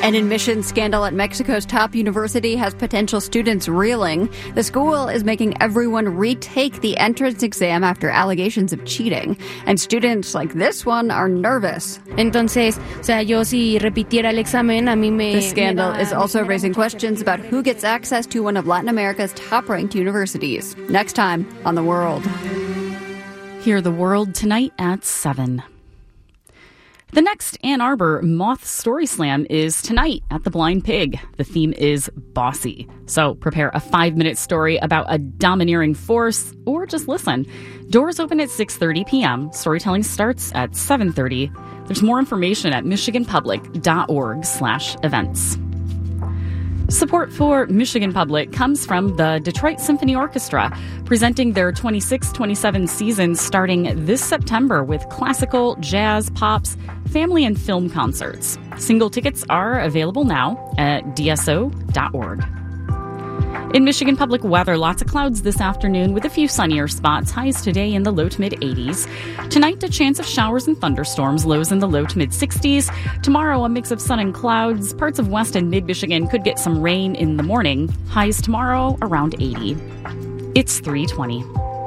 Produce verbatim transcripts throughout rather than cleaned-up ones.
An admissions scandal at Mexico's top university has potential students reeling. The school is making everyone retake the entrance exam after allegations of cheating. And students like this one are nervous. Entonces, o sea, yo si repitiera el examen, a mí me... The scandal is also raising questions about who gets access to one of Latin America's top-ranked universities. Next time on The World. Hear The World tonight at seven. The next Ann Arbor Moth Story Slam is tonight at the Blind Pig. The theme is bossy. So prepare a five-minute story about a domineering force, or just listen. Doors open at six thirty p.m. Storytelling starts at seven thirty. There's more information at michiganpublic.org slash events. Support for Michigan Public comes from the Detroit Symphony Orchestra, presenting their twenty-six twenty-seven season starting this September with classical, jazz, pops, family, and film concerts. Single tickets are available now at d s o dot org. In Michigan Public weather, lots of clouds this afternoon with a few sunnier spots. Highs today in the low to mid-eighties. Tonight, a chance of showers and thunderstorms. Lows in the low to mid-sixties. Tomorrow, a mix of sun and clouds. Parts of West and Mid-Michigan could get some rain in the morning. Highs tomorrow around eighty. It's three twenty.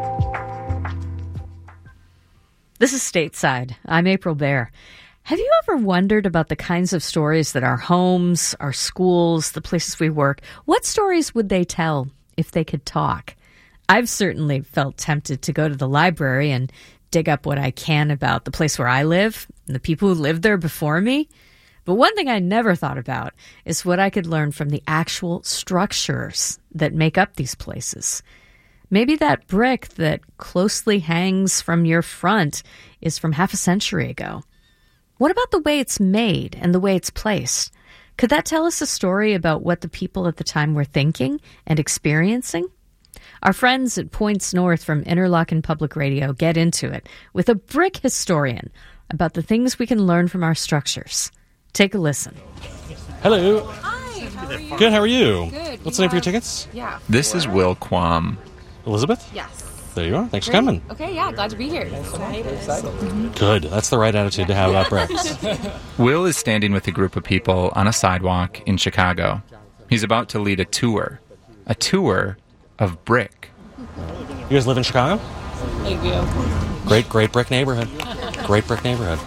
This is Stateside. I'm April Baer. Have you ever wondered about the kinds of stories that our homes, our schools, the places we work, what stories would they tell if they could talk? I've certainly felt tempted to go to the library and dig up what I can about the place where I live and the people who lived there before me. But one thing I never thought about is what I could learn from the actual structures that make up these places. Maybe that brick that closely hangs from your front is from half a century ago. What about the way it's made and the way it's placed? Could that tell us a story about what the people at the time were thinking and experiencing? Our friends at Points North from Interlochen Public Radio get into it with a brick historian about the things we can learn from our structures. Take a listen. Hello. Hi, how are you? Good, how are you? Good. What's the name for your tickets? Yeah. This is Will Quam. Elizabeth? Yes. There you are. Thanks Great. for coming. Okay, yeah, glad to be here. Good. That's the right attitude to have about bricks. Will is standing with a group of people on a sidewalk in Chicago. He's about to lead a tour. A tour of brick. You guys live in Chicago? I do. Great, great brick neighborhood. Great brick neighborhood.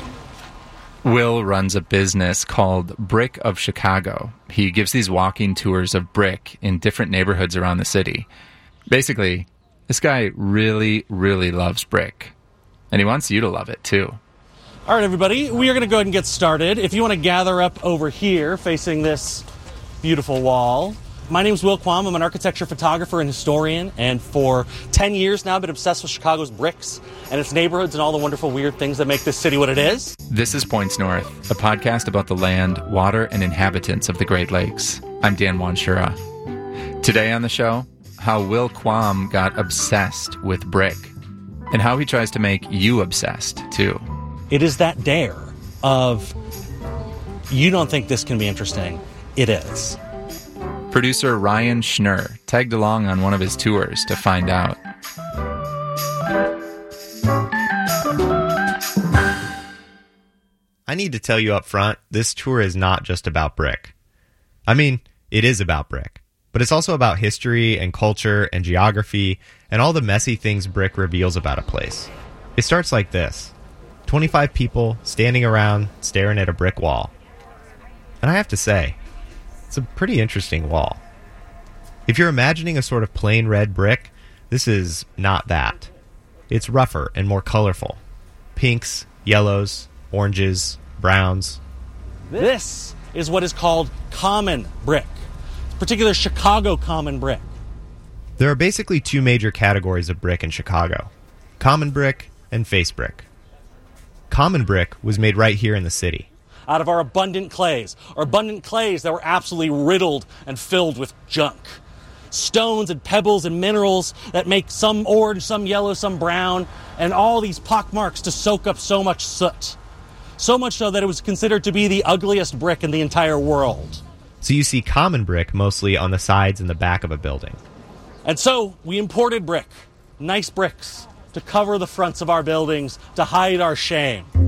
Will runs a business called Brick of Chicago. He gives these walking tours of brick in different neighborhoods around the city. Basically, this guy really, really loves brick. And he wants you to love it, too. All right, everybody, we are going to go ahead and get started. If you want to gather up over here facing this beautiful wall. My name is Will Quam. I'm an architecture photographer and historian. And for ten years now, I've been obsessed with Chicago's bricks and its neighborhoods and all the wonderful, weird things that make this city what it is. This is Points North, a podcast about the land, water, and inhabitants of the Great Lakes. I'm Dan Wanshura. Today on the show, how Will Quam got obsessed with brick, and how he tries to make you obsessed, too. It is that dare of, you don't think this can be interesting. It is. Producer Ryan Schnurr tagged along on one of his tours to find out. I need to tell you up front, this tour is not just about brick. I mean, it is about brick. But it's also about history and culture and geography and all the messy things brick reveals about a place. It starts like this. twenty-five people standing around staring at a brick wall. And I have to say, it's a pretty interesting wall. If you're imagining a sort of plain red brick, this is not that. It's rougher and more colorful. Pinks, yellows, oranges, browns. This is what is called common brick. Particular Chicago common brick. There are basically two major categories of brick in Chicago. Common brick and face brick. Common brick was made right here in the city. Out of our abundant clays. Our abundant clays that were absolutely riddled and filled with junk. Stones and pebbles and minerals that make some orange, some yellow, some brown, and all these pockmarks to soak up so much soot. So much so that it was considered to be the ugliest brick in the entire world. So you see common brick mostly on the sides and the back of a building. And so we imported brick, nice bricks, to cover the fronts of our buildings, to hide our shame.